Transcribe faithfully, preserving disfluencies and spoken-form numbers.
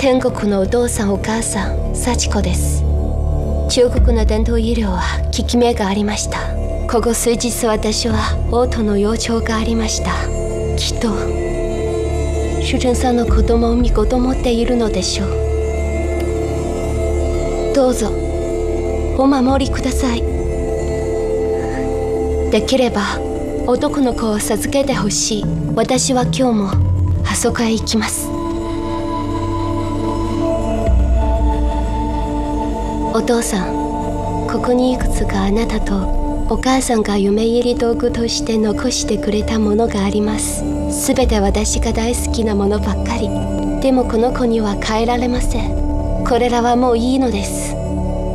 天国のお父さんお母さん幸子です。中国の伝統医療は効き目がありました。ここ数日私は嘔吐の予兆がありました。きっと主人さんの子供を見子と思っているのでしょう。どうぞお守りください。できれば男の子を授けてほしい。私は今日もあそこへ行きます。お父さん、ここにいくつかあなたとお母さんが嫁入り道具として残してくれたものがあります。すべて私が大好きなものばっかり。でもこの子には変えられません。これらはもういいのです。